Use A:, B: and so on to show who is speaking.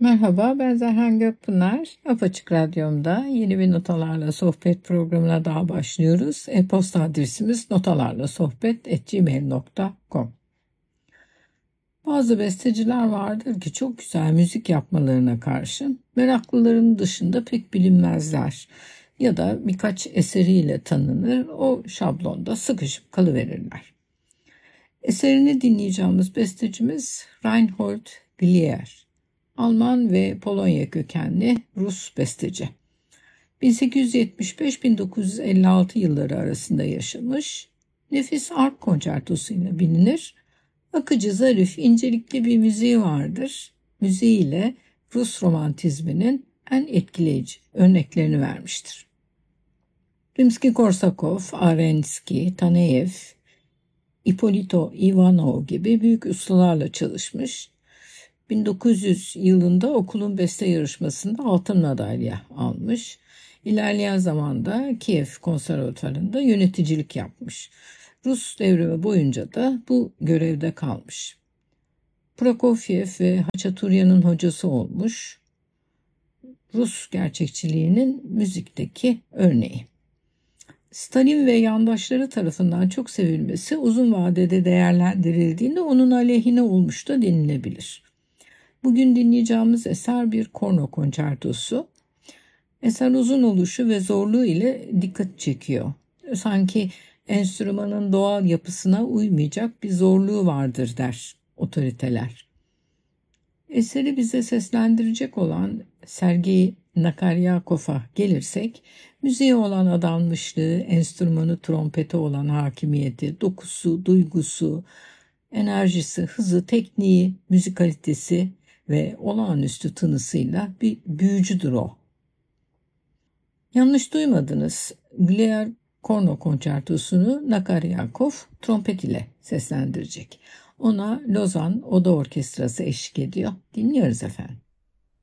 A: Merhaba, ben Zerhan Gökpınar. Apaçık Radyom'da yeni bir Notalarla Sohbet programına daha başlıyoruz. E-posta adresimiz notalarlasohbet@gmail.com. Bazı besteciler vardır ki çok güzel müzik yapmalarına karşın meraklıların dışında pek bilinmezler ya da birkaç eseriyle tanınır, o şablonda sıkışıp kalıverirler. Eserini dinleyeceğimiz bestecimiz Reinhold Glier. Alman ve Polonya kökenli Rus besteci. 1875-1956 yılları arasında yaşamış, nefis arp konçertosuyla bilinir. Akıcı, zarif, incelikli bir müziği vardır. Müziğiyle Rus romantizminin en etkileyici örneklerini vermiştir. Rimski-Korsakov, Arensky, Taneyev, Ippolito Ivanov gibi büyük ustalarla çalışmış. 1900 yılında okulun beste yarışmasında altın madalya almış. İlerleyen zamanda Kiev Konservatuvarı'nda yöneticilik yapmış. Rus devrimi boyunca da bu görevde kalmış. Prokofiev ve Haçaturya'nın hocası olmuş. Rus gerçekçiliğinin müzikteki örneği. Stalin ve yandaşları tarafından çok sevilmesi uzun vadede değerlendirildiğinde onun aleyhine olmuş da denilebilir. Bugün dinleyeceğimiz eser bir korno konçertosu. Eser uzun oluşu ve zorluğu ile dikkat çekiyor. Sanki enstrümanın doğal yapısına uymayacak bir zorluğu vardır der otoriteler. Eseri bize seslendirecek olan Sergei Nakaryakov'a gelirsek, müziğe olan adanmışlığı, enstrümanı trompete olan hakimiyeti, dokusu, duygusu, enerjisi, hızı, tekniği, müzikalitesi ve olağanüstü tınısıyla bir büyücüdür o. Yanlış duymadınız. Glier korno konçertosunu Nakaryakov trompet ile seslendirecek. Ona Lozan Oda Orkestrası eşlik ediyor. Dinliyoruz efendim.